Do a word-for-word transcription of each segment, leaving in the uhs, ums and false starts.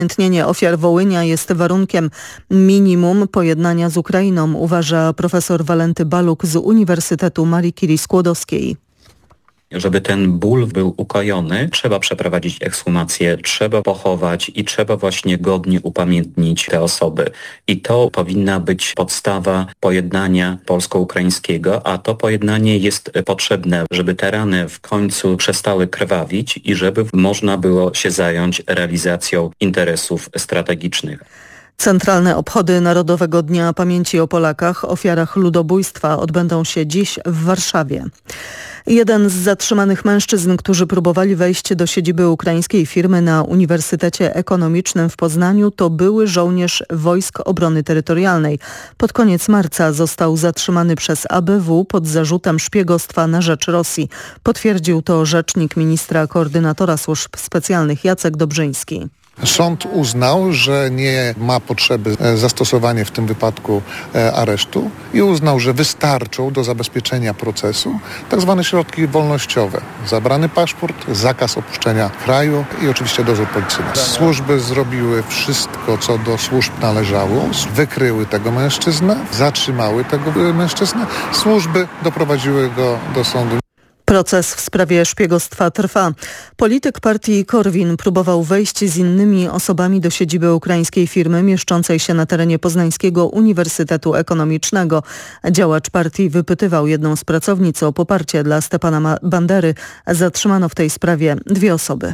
Upamiętnienie ofiar Wołynia jest warunkiem minimum pojednania z Ukrainą, uważa profesor Walenty Baluk z Uniwersytetu Marii Curie Skłodowskiej. Żeby ten ból był ukojony, trzeba przeprowadzić ekshumację, trzeba pochować i trzeba właśnie godnie upamiętnić te osoby. I to powinna być podstawa pojednania polsko-ukraińskiego, a to pojednanie jest potrzebne, żeby te rany w końcu przestały krwawić i żeby można było się zająć realizacją interesów strategicznych. Centralne obchody Narodowego Dnia Pamięci o Polakach, ofiarach ludobójstwa odbędą się dziś w Warszawie. Jeden z zatrzymanych mężczyzn, którzy próbowali wejść do siedziby ukraińskiej firmy na Uniwersytecie Ekonomicznym w Poznaniu, to były żołnierz Wojsk Obrony Terytorialnej. Pod koniec marca został zatrzymany przez A B W pod zarzutem szpiegostwa na rzecz Rosji. Potwierdził to rzecznik ministra koordynatora służb specjalnych Jacek Dobrzyński. Sąd uznał, że nie ma potrzeby zastosowania w tym wypadku aresztu i uznał, że wystarczą do zabezpieczenia procesu tak zwane środki wolnościowe. Zabrany paszport, zakaz opuszczenia kraju i oczywiście dozór policyjny. Służby zrobiły wszystko, co do służb należało. Wykryły tego mężczyznę, zatrzymały tego mężczyznę. Służby doprowadziły go do sądu. Proces w sprawie szpiegostwa trwa. Polityk partii Korwin próbował wejść z innymi osobami do siedziby ukraińskiej firmy mieszczącej się na terenie Poznańskiego Uniwersytetu Ekonomicznego. Działacz partii wypytywał jedną z pracownic o poparcie dla Stepana Bandery. Zatrzymano w tej sprawie dwie osoby.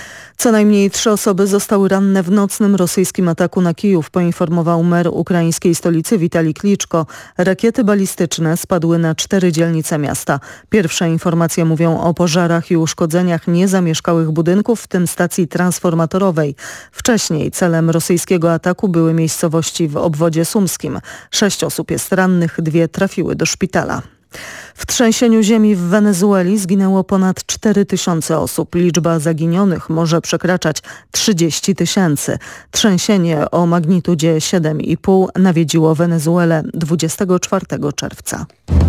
Co najmniej trzy osoby zostały ranne w nocnym rosyjskim ataku na Kijów, poinformował mer ukraińskiej stolicy Witalij Kliczko. Rakiety balistyczne spadły na cztery dzielnice miasta. Pierwsze informacje mówią o pożarach i uszkodzeniach niezamieszkałych budynków, w tym stacji transformatorowej. Wcześniej celem rosyjskiego ataku były miejscowości w obwodzie sumskim. Sześć osób jest rannych, dwie trafiły do szpitala. W trzęsieniu ziemi w Wenezueli zginęło ponad cztery tysiące osób. Liczba zaginionych może przekraczać trzydzieści tysięcy. Trzęsienie o magnitudzie siedem i pół nawiedziło Wenezuelę dwudziestego czwartego czerwca.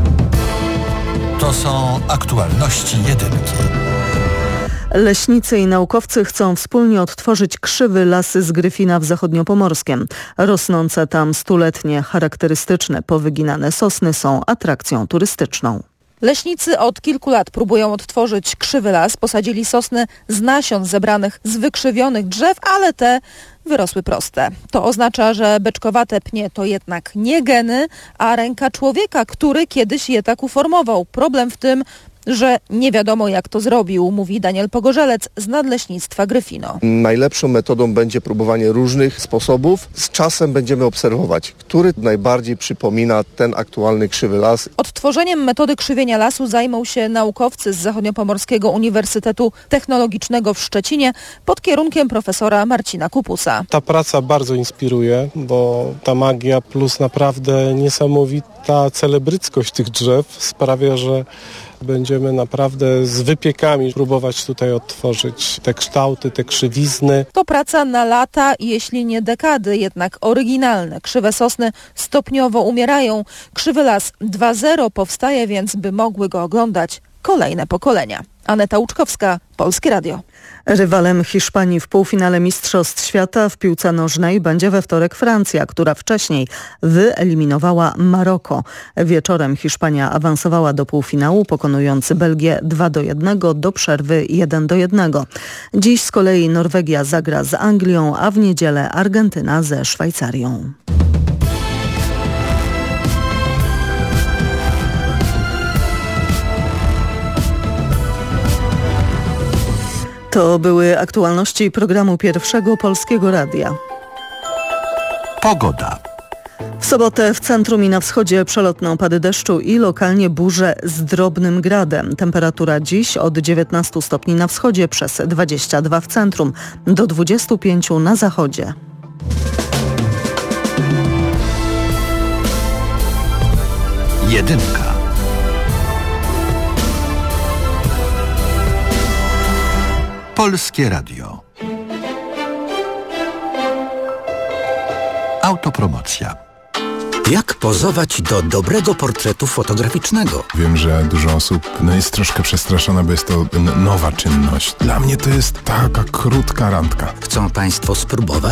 To są aktualności jedynki. Leśnicy i naukowcy chcą wspólnie odtworzyć krzywy las z Gryfina w Zachodniopomorskiem. Rosnące tam stuletnie, charakterystyczne, powyginane sosny są atrakcją turystyczną. Leśnicy od kilku lat próbują odtworzyć krzywy las. Posadzili sosny z nasion zebranych z wykrzywionych drzew, ale te wyrosły proste. To oznacza, że beczkowate pnie to jednak nie geny, a ręka człowieka, który kiedyś je tak uformował. Problem w tym, że nie wiadomo jak to zrobił, mówi Daniel Pogorzelec z Nadleśnictwa Gryfino. Najlepszą metodą będzie próbowanie różnych sposobów. Z czasem będziemy obserwować, który najbardziej przypomina ten aktualny krzywy las. Odtworzeniem metody krzywienia lasu zajmą się naukowcy z Zachodniopomorskiego Uniwersytetu Technologicznego w Szczecinie pod kierunkiem profesora Marcina Kupusa. Ta praca bardzo inspiruje, bo ta magia plus naprawdę niesamowita celebryckość tych drzew sprawia, że będziemy naprawdę z wypiekami próbować tutaj odtworzyć te kształty, te krzywizny. To praca na lata, jeśli nie dekady, jednak oryginalne. Krzywe sosny stopniowo umierają. Krzywy las dwa zero powstaje więc, by mogły go oglądać kolejne pokolenia. Aneta Łuczkowska, Polskie Radio. Rywalem Hiszpanii w półfinale Mistrzostw Świata w piłce nożnej będzie we wtorek Francja, która wcześniej wyeliminowała Maroko. Wieczorem Hiszpania awansowała do półfinału, pokonując Belgię dwa do jednego, do przerwy jeden do jednego. Dziś z kolei Norwegia zagra z Anglią, a w niedzielę Argentyna ze Szwajcarią. To były aktualności programu Pierwszego Polskiego Radia. Pogoda. W sobotę w centrum i na wschodzie przelotne opady deszczu i lokalnie burze z drobnym gradem. Temperatura dziś od dziewiętnastu stopni na wschodzie, przez dwadzieścia dwa w centrum, do dwudziestu pięciu na zachodzie. Jedynka. Polskie Radio. Autopromocja. Jak pozować do dobrego portretu fotograficznego? Wiem, że dużo osób no, jest troszkę przestraszona, bo jest to n- nowa czynność. Dla mnie to jest taka krótka randka. Chcą Państwo spróbować?